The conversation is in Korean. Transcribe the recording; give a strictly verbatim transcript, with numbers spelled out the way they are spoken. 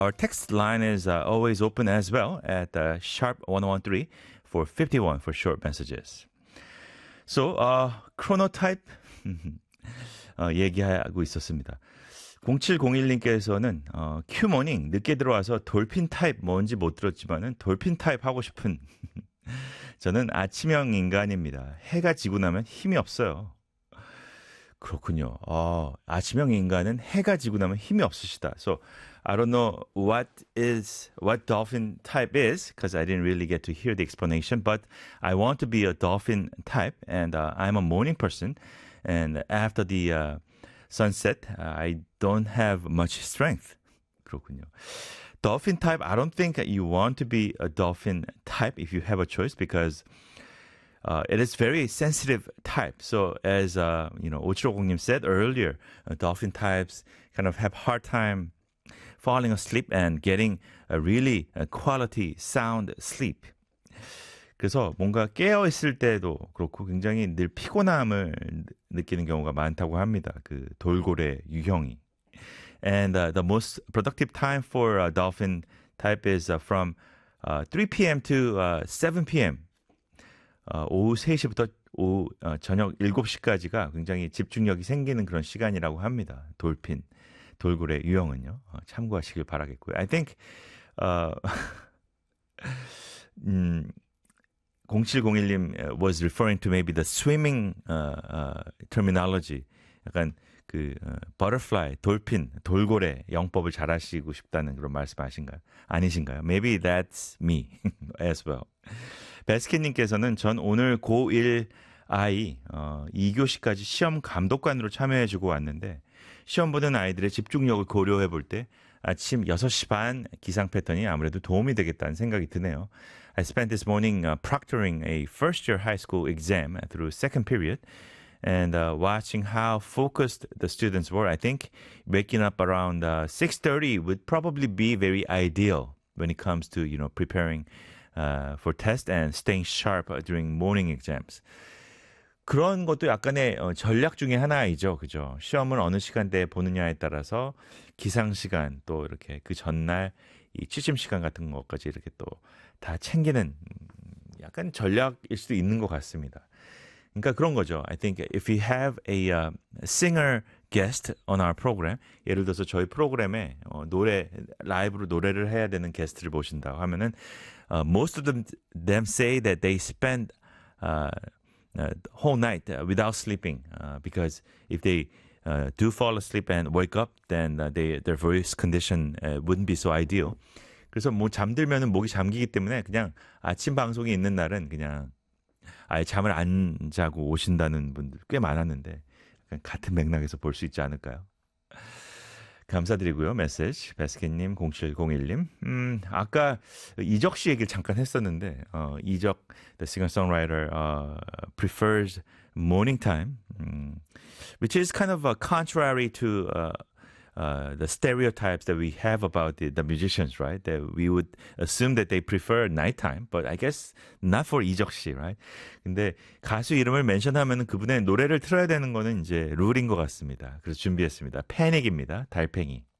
our text line is uh, always open as well at uh, sharp one one three for fifty-one for short messages. So, uh, chronotype 어, 얘기하고 있었습니다. 공칠공일님께서는 어, 큐모닝 늦게 들어와서 돌핀 타입 뭔지 못 들었지만은 돌핀 타입 하고 싶은 저는 아침형 인간입니다. 해가 지고 나면 힘이 없어요. 그렇군요. 어, 아침형 인간은 해가 지고 나면 힘이 없으시다. So I don't know what is what dolphin type is because I didn't really get to hear the explanation. But I want to be a dolphin type, and uh, I'm a morning person. And after the uh, sunset, uh, I don't have much strength. 그렇군요. Dolphin type, I don't think you want to be a dolphin type if you have a choice because uh, it is very sensitive type. So as uh, you know, 오칠오공님 said earlier, uh, dolphin types kind of have hard time falling asleep and getting a really a quality sound sleep. 그래서 뭔가 깨어 있을 때도 그렇고 굉장히 늘 피곤함을 느끼는 경우가 많다고 합니다. 그 돌고래 유형이. And uh, the most productive time for uh, dolphin type is uh, from uh, three p.m. to uh, seven p.m. 어, 오후 세 시부터 오후 어, 저녁 일곱 시까지가 굉장히 집중력이 생기는 그런 시간이라고 합니다. 돌핀, 돌고래 유형은요. 어, 참고하시길 바라겠고요. I think uh, 음, 공칠공일님 was referring to maybe the swimming uh, uh, terminology. 약간 그 uh, butterfly, 돌핀, 돌고래 영법을 잘하시고 싶다는 그런 말씀하신가요? 아니신가요? Maybe that's me as well. 베스킨님께서는 전 오늘 고일 아이 어, 이 교시까지 시험 감독관으로 참여해주고 왔는데 시험 보는 아이들의 집중력을 고려해 볼 때 아침 여섯 시 반 기상 패턴이 아무래도 도움이 되겠다는 생각이 드네요. I spent this morning uh, proctoring a first-year high school exam through second period and uh, watching how focused the students were. I think waking up around uh, six thirty would probably be very ideal when it comes to, you know, preparing uh, for test and staying sharp during morning exams. 그런 것도 약간의 어, 전략 중에 하나이죠. 그죠? 시험을 어느 시간대에 보느냐에 따라서 기상 시간 또 이렇게 그 전날 이 취침 시간 같은 것까지 이렇게 또 다 챙기는 약간 전략일 수도 있는 것 같습니다. 그러니까 그런 거죠. I think if we have a uh, singer guest on our program, 예를 들어서 저희 프로그램에 어, 노래 라이브로 노래를 해야 되는 게스트를 모신다고 하면은 uh, most of them them say that they spend uh, uh, whole night uh, without sleeping uh, because if they uh, do fall asleep and wake up, then uh, they, their voice condition uh, wouldn't be so ideal. 그래서 뭐 잠들면은 목이 잠기기 때문에 그냥 아침 방송이 있는 날은 그냥 아예 잠을 안 자고 오신다는 분들 꽤 많았는데 같은 맥락에서 볼 수 있지 않을까요? 감사드리고요. 메시지 베스킨님 공칠공일님 음, 아까 이적 씨 얘기를 잠깐 했었는데 어, 이적 the singer-songwriter uh, prefers morning time um, which is kind of uh, contrary to uh, Uh, the stereotypes that we have about the, the musicians, right? That we would assume that they prefer nighttime, but I guess not for 이적 씨, right? 근데 가수 이름을 멘션하면 그분의 노래를 틀어야 되는 거는 이제 룰인 것 같습니다. 그래서 준비했습니다. 패닉입니다. 달팽이.